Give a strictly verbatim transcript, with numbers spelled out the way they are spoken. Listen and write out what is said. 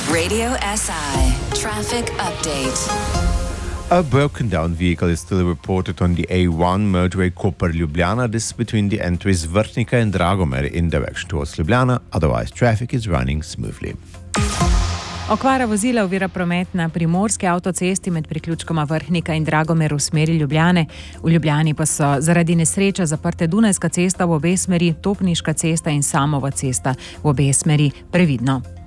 Radio S I Traffic Update. A broken down vehicle is still reported on the A one motorway Koper-Ljubljana. This is between the entries Vrhnika and Dragomer in direction towards Ljubljana. Otherwise, traffic is running smoothly. Okvara vozila ovira promet na primorski avtocesti med priključkoma Vrhnika in Dragomer v smeri Ljubljane. V Ljubljani pa so zaradi nesreča zaprte Dunajska cesta v obe smeri, Topniška cesta in Samova cesta v obe smeri. Previdno.